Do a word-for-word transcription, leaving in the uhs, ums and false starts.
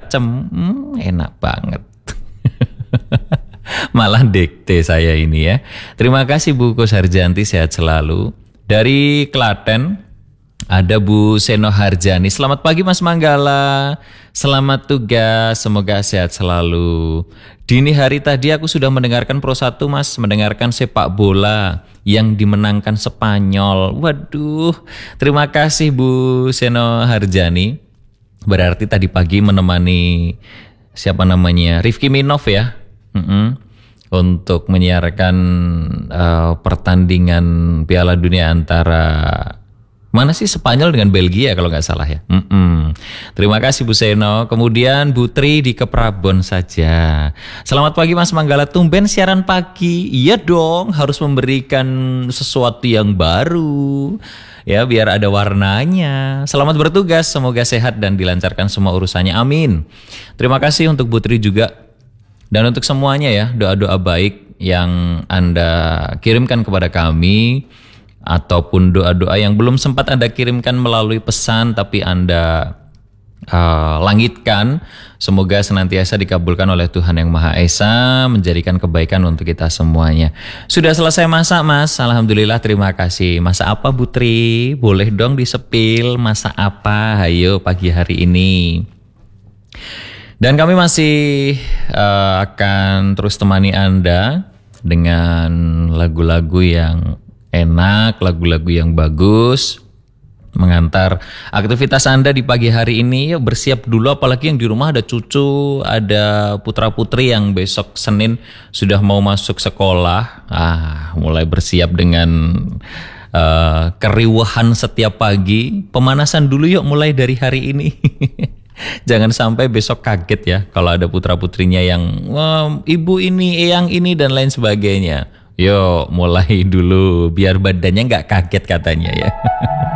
bacem, hmm, enak banget. Malah dikte saya ini ya. Terima kasih Bu Kusarjanti, sehat selalu. Dari Klaten ada Bu Seno Harjani. Selamat pagi Mas Manggala. Selamat tugas, semoga sehat selalu. Dini hari tadi aku sudah mendengarkan Pro satu Mas, mendengarkan sepak bola yang dimenangkan Spanyol. Waduh, terima kasih Bu Seno Harjani. Berarti tadi pagi menemani siapa namanya, Rifki Minov ya. Mm-mm. Untuk menyiarkan uh, pertandingan Piala Dunia antara mana sih, Spanyol dengan Belgia kalau nggak salah ya. Mm-mm. Terima kasih Bu Seno. Kemudian Bu Tri di Keprabon saja. Selamat pagi Mas Manggala, tumben siaran pagi. Iya dong, harus memberikan sesuatu yang baru ya, biar ada warnanya. Selamat bertugas, semoga sehat dan dilancarkan semua urusannya. Amin. Terima kasih untuk Bu Tri juga. Dan untuk semuanya ya, doa-doa baik yang Anda kirimkan kepada kami, ataupun doa-doa yang belum sempat Anda kirimkan melalui pesan tapi Anda uh, langitkan, semoga senantiasa dikabulkan oleh Tuhan Yang Maha Esa, menjadikan kebaikan untuk kita semuanya. Sudah selesai masak Mas? Alhamdulillah, terima kasih. Masak apa Bu Tri? Boleh dong disepil masak apa? Ayo pagi hari ini. Dan kami masih uh, akan terus temani Anda dengan lagu-lagu yang enak, lagu-lagu yang bagus, mengantar aktivitas Anda di pagi hari ini. Ya, bersiap dulu, apalagi yang di rumah ada cucu, ada putra-putri yang besok Senin sudah mau masuk sekolah. Ah, mulai bersiap dengan uh, keriuhan setiap pagi. Pemanasan dulu yuk mulai dari hari ini. Jangan sampai besok kaget ya kalau ada putra-putrinya yang wah, ibu ini, eyang ini dan lain sebagainya. Yuk mulai dulu biar badannya nggak kaget katanya ya.